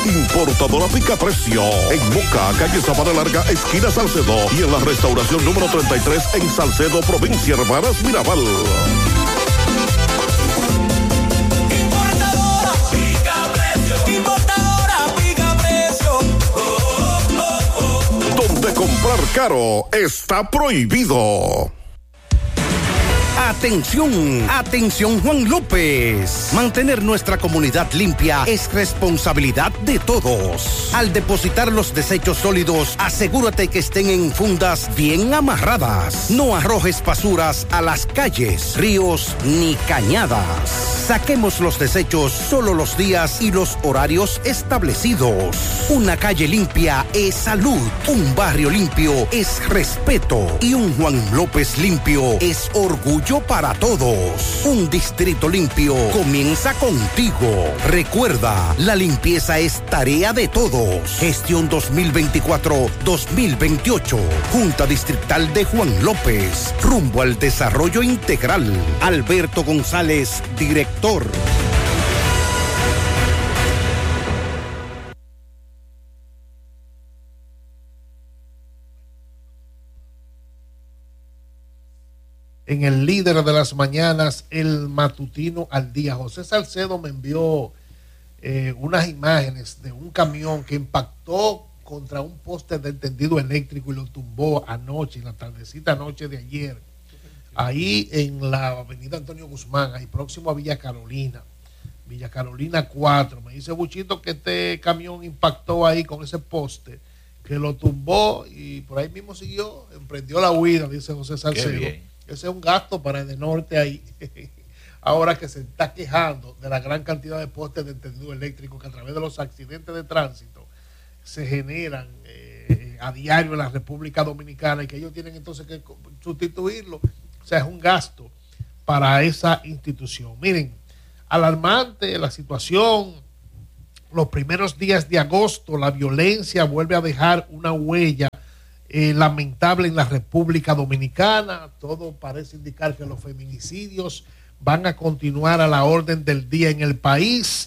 Importadora Pica Precio. En Moca, calle Sabana Larga, esquina Salcedo. Y en la restauración número 33 en Salcedo, provincia Hermanas Mirabal. Importadora Pica Precio. Importadora Pica Precio. Donde comprar caro está prohibido. Atención, atención Juan López. Mantener nuestra comunidad limpia es responsabilidad de todos. Al depositar los desechos sólidos, asegúrate que estén en fundas bien amarradas. No arrojes basuras a las calles, ríos ni cañadas. Saquemos los desechos solo los días y los horarios establecidos. Una calle limpia es salud, un barrio limpio es respeto y un Juan López limpio es orgullo para todos. Un distrito limpio comienza contigo. Recuerda, la limpieza es tarea de todos. Gestión 2024-2028. Junta Distrital de Juan López. Rumbo al desarrollo integral. Alberto González, director. En el líder de las mañanas, el matutino al día. José Salcedo me envió unas imágenes de un camión que impactó contra un poste de tendido eléctrico y lo tumbó anoche, en la tardecita noche de ayer, ahí en la avenida Antonio Guzmán, ahí próximo a Villa Carolina 4. Me dice Buchito que este camión impactó ahí con ese poste, que lo tumbó y por ahí mismo siguió, emprendió la huida, dice José Salcedo. Ese es un gasto para el norte ahí. Ahora que se está quejando de la gran cantidad de postes de tendido eléctrico que a través de los accidentes de tránsito se generan a diario en la República Dominicana y que ellos tienen entonces que sustituirlo. O sea, es un gasto para esa institución. Miren, alarmante la situación. Los primeros días de agosto, la violencia vuelve a dejar una huella lamentable en la República Dominicana. Todo parece indicar que los feminicidios van a continuar a la orden del día en el país.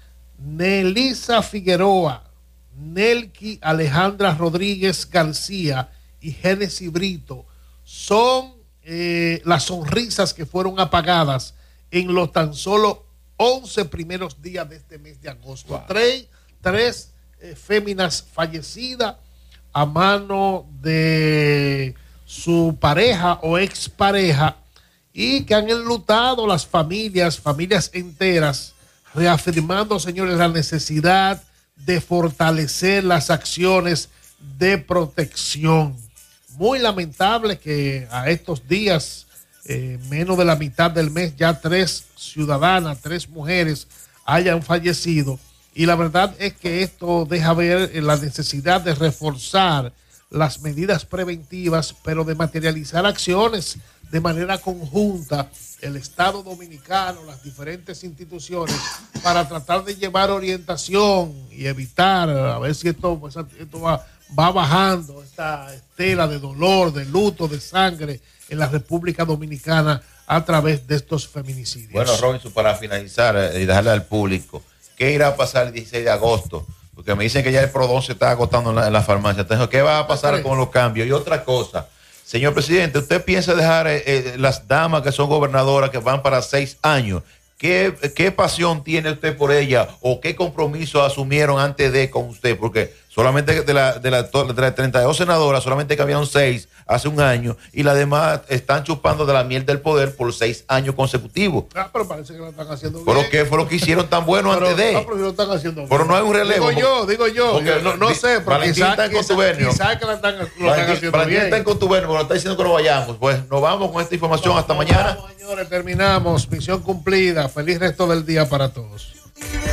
Nelisa Figueroa, Nelky Alejandra Rodríguez García y Génesis Brito son las sonrisas que fueron apagadas en los tan solo 11 primeros días de este mes de agosto. Wow. Tres féminas fallecidas a mano de su pareja o expareja y que han enlutado las familias enteras, reafirmando, señores, la necesidad de fortalecer las acciones de protección. Muy lamentable que a estos días, menos de la mitad del mes, ya 3 ciudadanas, 3 mujeres hayan fallecido. Y la verdad es que esto deja ver la necesidad de reforzar las medidas preventivas, pero de materializar acciones de manera conjunta, el Estado Dominicano, las diferentes instituciones, para tratar de llevar orientación y evitar, a ver si esto va bajando, esta estela de dolor, de luto, de sangre en la República Dominicana a través de estos feminicidios. Bueno, Robinson, para finalizar y dejarle al público, ¿qué irá a pasar el 16 de agosto? Porque me dicen que ya el Prodón se está agotando en la farmacia. Entonces, ¿qué va a pasar con los cambios? Y otra cosa, señor presidente, ¿usted piensa dejar las damas que son gobernadoras que van para 6 años? ¿Qué pasión tiene usted por ella o qué compromiso asumieron antes de con usted? Porque solamente de las 32 senadoras, solamente cambiaron 6 hace un año y las demás están chupando de la miel del poder por 6 años consecutivos. Pero parece que lo están haciendo bien. ¿Pero qué fue lo que hicieron tan bueno antes de? Pero lo están haciendo bien. Pero no hay un relevo. Digo yo. No sé, pero Valentín está en contubernio. Quizás que lo están haciendo Valentín bien. está en contubernio, pero está diciendo que no vayamos. Pues nos vamos con esta información hasta mañana. Vamos, señores, terminamos. Misión cumplida. Feliz resto del día para todos.